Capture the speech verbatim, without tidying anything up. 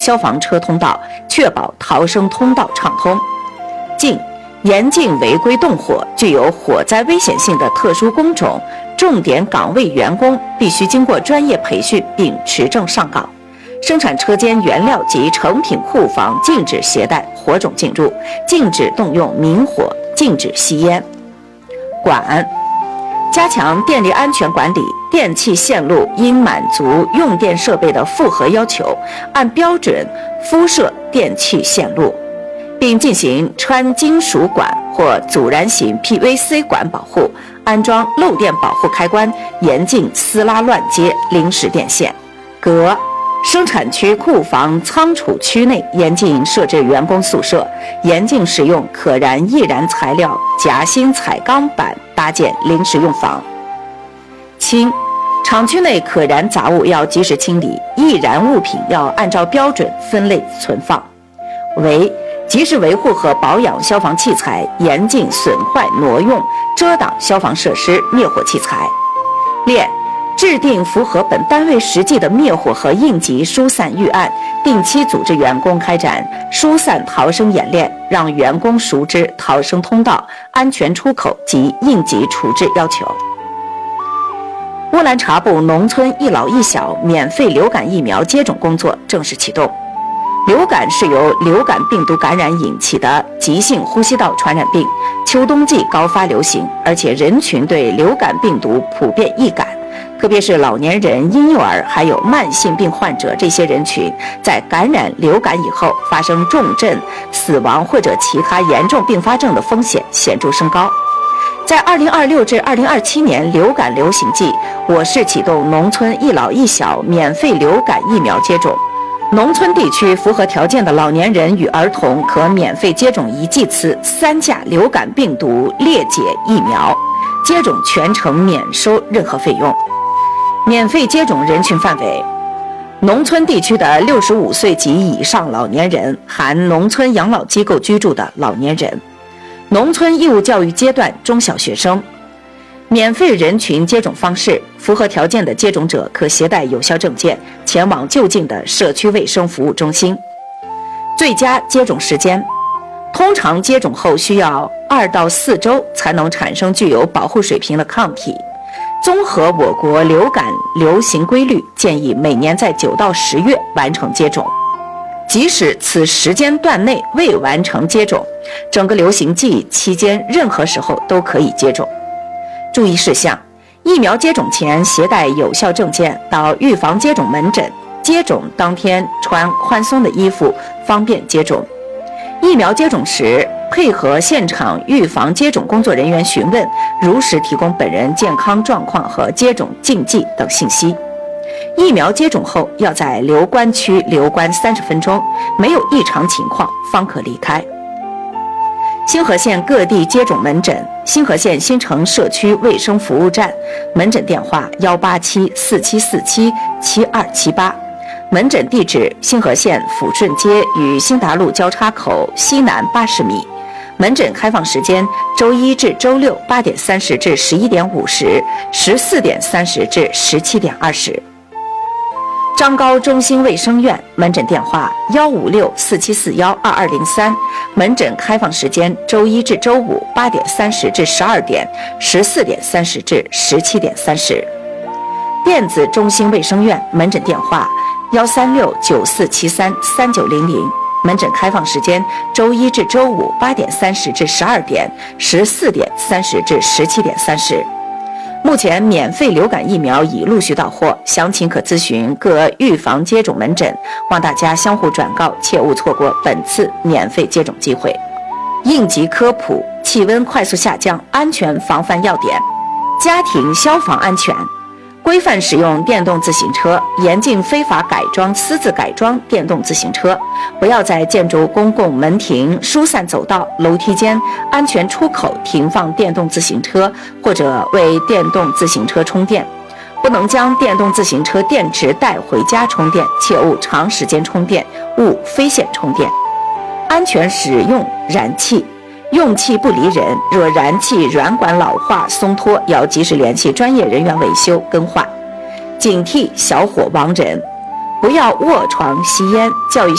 消防车通道，确保逃生通道畅通。禁严禁违规动火，具有火灾危险性的特殊工种、重点岗位员工必须经过专业培训并持证上岗。生产车间原料及成品库房禁止携带火种进入，禁止动用明火，禁止吸烟。管加强电力安全管理，电气线路应满足用电设备的负荷要求，按标准敷设电气线路，并进行穿金属管或阻燃型 P V C 管保护，安装漏电保护开关，严禁撕拉乱接临时电线。革生产区库房仓储区内严禁设置员工宿舍，严禁使用可燃易燃材料夹心彩钢板搭建临时用房。清厂区内可燃杂物要及时清理，易燃物品要按照标准分类存放。维及时维护和保养消防器材，严禁损坏挪用、遮挡消防设施、灭火器材。练制定符合本单位实际的灭火和应急疏散预案，定期组织员工开展疏散逃生演练，让员工熟知逃生通道、安全出口及应急处置要求。乌兰察布农村一老一小免费流感疫苗接种工作正式启动。流感是由流感病毒感染引起的急性呼吸道传染病，秋冬季高发流行，而且人群对流感病毒普遍易感。特别是老年人、婴幼儿还有慢性病患者这些人群，在感染流感以后发生重症、死亡或者其他严重并发症的风险显著升高。在二零二六至二零二七年流感流行季，我市启动农村一老一小免费流感疫苗接种。农村地区符合条件的老年人与儿童可免费接种一剂次三价流感病毒裂解疫苗，接种全程免收任何费用。免费接种人群范围：农村地区的六十五岁及以上老年人，含农村养老机构居住的老年人，农村义务教育阶段中小学生。免费人群接种方式：符合条件的接种者可携带有效证件，前往就近的社区卫生服务中心。最佳接种时间：通常接种后需要二到四周才能产生具有保护水平的抗体。综合我国流感流行规律，建议每年在九到十月完成接种。即使此时间段内未完成接种，整个流行季期间任何时候都可以接种。注意事项：疫苗接种前携带有效证件到预防接种门诊，接种当天穿宽松的衣服，方便接种。疫苗接种时，配合现场预防接种工作人员询问，如实提供本人健康状况和接种禁忌等信息。疫苗接种后要在留观区留观三十分钟，没有异常情况方可离开。星河县各地接种门诊：星河县新城社区卫生服务站，门诊电话幺八七四七四七七二七八。门诊地址：星河县抚顺街与新达路交叉口西南八十米。门诊开放时间：周一至周六八点三十至十一点五十，十四点三十至十七点二十。张高中心卫生院门诊电话幺五六四七四幺二二零三，门诊开放时间：周一至周五八点三十至十二点，十四点三十至十七点三十。电子中心卫生院门诊电话幺三六九四七三三九零零，门诊开放时间：周一至周五八点三十至十二点，十四点三十至十七点三十。目前免费流感疫苗已陆续到货，详情可咨询各预防接种门诊，望大家相互转告，切勿错过本次免费接种机会。应急科普：气温快速下降，安全防范要点。家庭消防安全：规范使用电动自行车，严禁非法改装、私自改装电动自行车，不要在建筑公共门庭、疏散走道、楼梯间、安全出口停放电动自行车，或者为电动自行车充电。不能将电动自行车电池带回家充电，切勿长时间充电，勿非线充电。安全使用燃气：用气不离人，若燃气软管老化松脱，要及时联系专业人员维修更换。警惕小火亡人，不要卧床吸烟，教育